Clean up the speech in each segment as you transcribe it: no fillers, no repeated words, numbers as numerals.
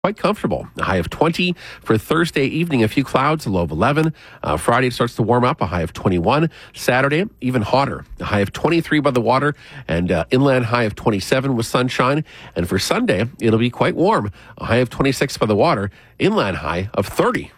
quite comfortable. A high of 20 for Thursday evening, a few clouds, a low of 11. Friday starts to warm up, a high of 21. Saturday, even hotter, a high of 23 by the water and inland high of 27 with sunshine. And for Sunday, it'll be quite warm, a high of 26 by the water, inland high of 30.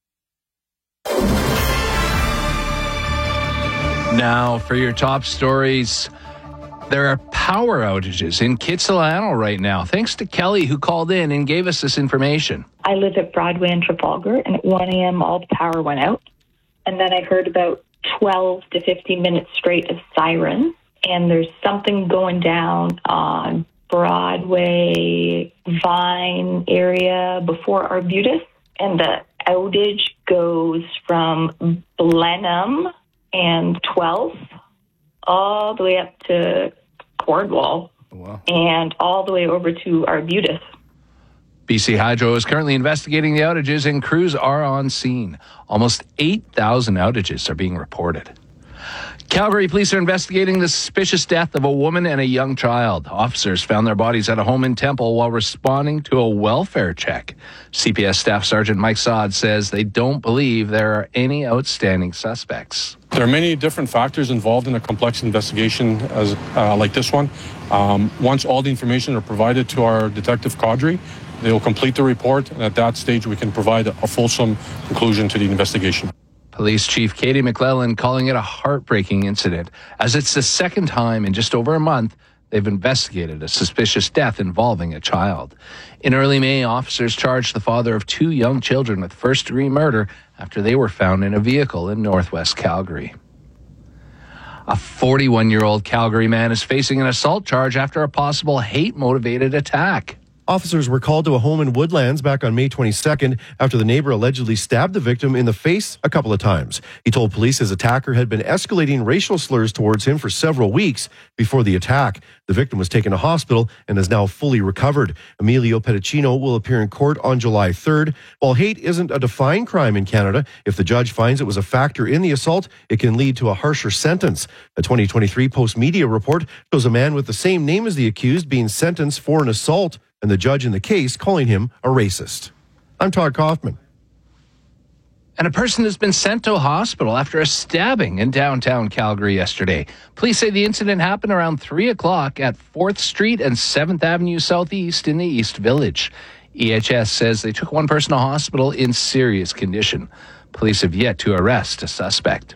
Now for your top stories. There are power outages in Kitsilano right now. Thanks to Kelly, who called in and gave us this information. I live at Broadway and Trafalgar, and at 1 a.m. all the power went out. And then I heard about 12 to 15 minutes straight of sirens. And there's something going down on Broadway, Vine area before Arbutus. And the outage goes from Blenheim and 12th all the way up to Cornwall. Wow. And all the way over to Arbutus. BC Hydro is currently investigating the outages and crews are on scene. Almost 8,000 outages are being reported. Calgary police are investigating the suspicious death of a woman and a young child. Officers found their bodies at a home in Temple while responding to a welfare check. CPS Staff Sergeant Mike Saad says they don't believe there are any outstanding suspects. There are many different factors involved in a complex investigation as like this one. Once all the information are provided to our detective cadre, they will complete the report, and at that stage we can provide a fulsome conclusion to the investigation. Police Chief Katie McClellan calling it a heartbreaking incident, as it's the second time in just over a month they've investigated a suspicious death involving a child. In early May, officers charged the father of 2 young children with first-degree murder after they were found in a vehicle in northwest Calgary. A 41-year-old Calgary man is facing an assault charge after a possible hate-motivated attack. Officers were called to a home in Woodlands back on May 22nd after the neighbor allegedly stabbed the victim in the face a couple of times. He told police his attacker had been escalating racial slurs towards him for several weeks before the attack. The victim was taken to hospital and is now fully recovered. Emilio Pedicino will appear in court on July 3rd. While hate isn't a defined crime in Canada, if the judge finds it was a factor in the assault, it can lead to a harsher sentence. A 2023 Post Media report shows a man with the same name as the accused being sentenced for an assault, and the judge in the case calling him a racist. I'm Todd Kaufman. And a person has been sent to a hospital after a stabbing in downtown Calgary yesterday. Police say the incident happened around 3 o'clock at 4th Street and 7th Avenue Southeast in the East Village. EHS says they took one person to hospital in serious condition. Police have yet to arrest a suspect.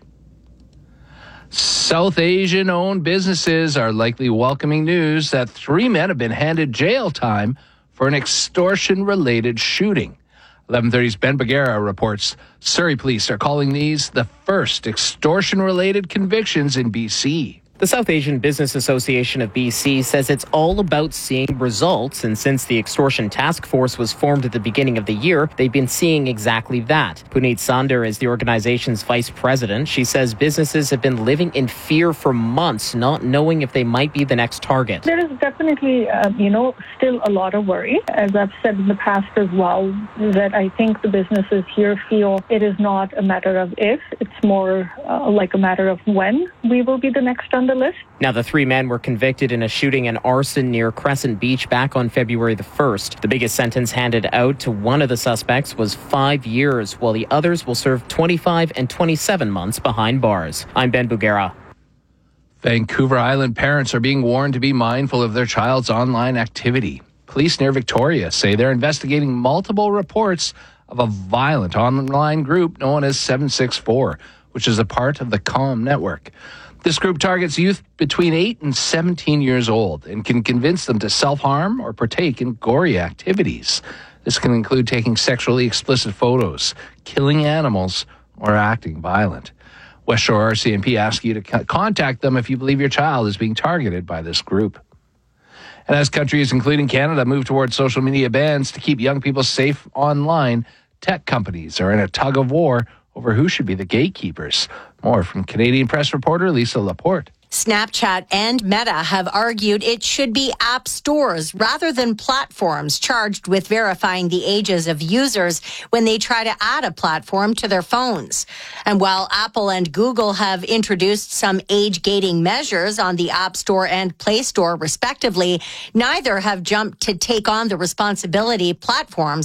South Asian-owned businesses are likely welcoming news that 3 men have been handed jail time for an extortion-related shooting. 1130's Ben Bagera reports Surrey police are calling these the first extortion-related convictions in BC. The South Asian Business Association of BC says it's all about seeing results, and since the extortion task force was formed at the beginning of the year, they've been seeing exactly that. Puneet Sander is the organization's vice president. She says businesses have been living in fear for months, not knowing if they might be the next target. There is definitely, still a lot of worry. As I've said in the past as well, that I think the businesses here feel it is not a matter of if, it's more like a matter of when we will be the next on the list. Now, the 3 men were convicted in a shooting and arson near Crescent Beach back on February the 1st. The biggest sentence handed out to one of the suspects was 5 years, while the others will serve 25 and 27 months behind bars. I'm Ben Bugera. Vancouver Island parents are being warned to be mindful of their child's online activity. Police near Victoria say they're investigating multiple reports of a violent online group known as 764, which is a part of the Calm network. This group targets youth between 8 and 17 years old and can convince them to self-harm or partake in gory activities. This can include taking sexually explicit photos, killing animals, or acting violent. West Shore RCMP asks you to contact them if you believe your child is being targeted by this group. And as countries, including Canada, move towards social media bans to keep young people safe online, tech companies are in a tug of war over who should be the gatekeepers. More from Canadian Press reporter Lisa Laporte. Snapchat and Meta have argued it should be app stores rather than platforms charged with verifying the ages of users when they try to add a platform to their phones. And while Apple and Google have introduced some age gating measures on the App Store and Play Store, respectively, neither have jumped to take on the responsibility platforms